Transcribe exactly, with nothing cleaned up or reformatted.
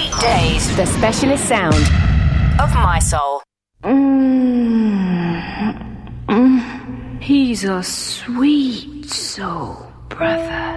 Eight days. The specialist sound Of my soul. Mm. Mm. He's a sweet soul, brother.